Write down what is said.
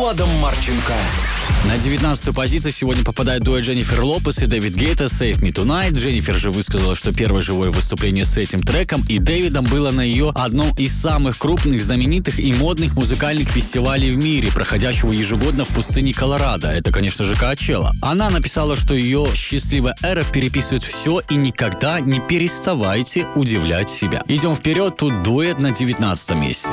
Владом Марченко. На 19-ю позицию сегодня попадает дуэт Дженнифер Лопес и Дэвид Гетта «Save Me Tonight». Дженнифер же высказала, что первое живое выступление с этим треком и Дэвидом было на ее одном из самых крупных, знаменитых и модных музыкальных фестивалей в мире, проходящего ежегодно в пустыне Колорадо. Это, конечно же, Коачелла. Она написала, что ее счастливая эра переписывает все и никогда не переставайте удивлять себя. Идем вперед, тут дуэт на 19-м месте.